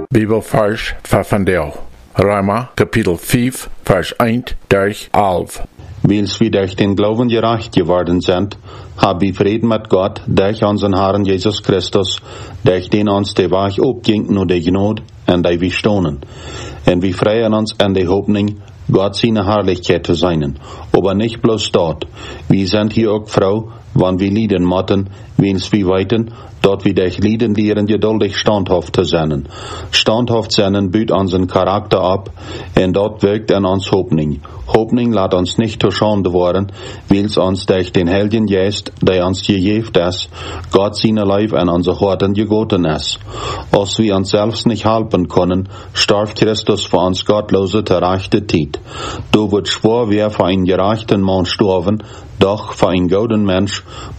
Bibelvers voor vandaag. Roma, kapitel 5, vers 1 durch 11. Wils wir durch den Glauben gerecht geworden sind, haben wir Frieden mit Gott durch unseren Herrn Jesus Christus, durch den uns der Weg opging nur der Gnade, en die wir stonen. En wir freuen uns an der Hoffnung, Gott seine Herrlichkeit zu sein. Aber nicht bloß dort. Wir sind hier auch froh, wann wir lieden motten, wils wir weiten, dort wir durch Lieden lehren, geduldig standhaft zu sein. Standhaft sein büht unseren Charakter ab, und dort wirkt an uns Hoffnung. Hoffnung lässt uns nicht zu Schande worden, wils uns durch den Heiligen Geist, der uns gegeben ist, Gott seine Leib an unsere Horten gegoten ist. Als wir uns selbst nicht helfen können, starb Christus für uns gottlose gerechte Zeit. Du wird schwor, wer für einen gerechten Mann sterben, doch für einen guten Mensch